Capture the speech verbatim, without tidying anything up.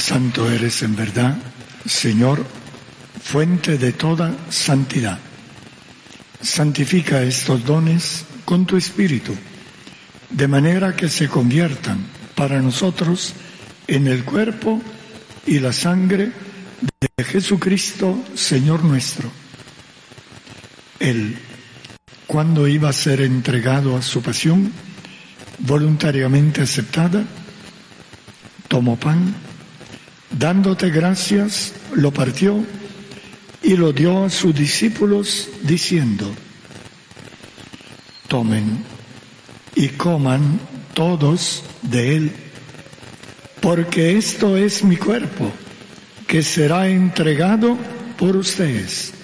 Santo eres en verdad, Señor, fuente de toda santidad. Santifica estos dones con tu Espíritu, de manera que se conviertan para nosotros en el cuerpo y la sangre de Jesucristo, Señor nuestro. Él, cuando iba a ser entregado a su pasión, voluntariamente aceptada, tomó pan, dándote gracias, lo partió y lo dio a sus discípulos, diciendo: tomen y coman todos de él, porque esto es mi cuerpo, que será entregado por ustedes.